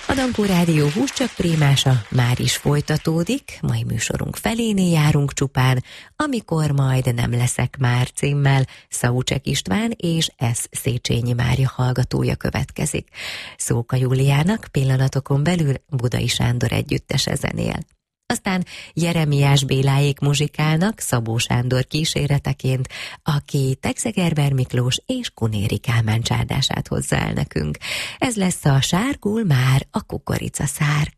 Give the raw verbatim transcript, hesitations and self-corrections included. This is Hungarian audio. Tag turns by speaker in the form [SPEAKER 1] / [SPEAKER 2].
[SPEAKER 1] A Dankó Rádió Húscsak prémása már is folytatódik, mai műsorunk felénél járunk csupán, amikor majd nem leszek már címmel Szaucsek István és S. Széchenyi Mária hallgatója következik. Szóka Júliának pillanatokon belül Budai Sándor együttese zenél. Aztán Jeremiás Béláék muzsikálnak Szabó Sándor kíséreteként, aki Tegzegerber Miklós és Kunéri Kálmán csárdását hozzá el nekünk. Ez lesz a Sárgul már a kukoricaszár.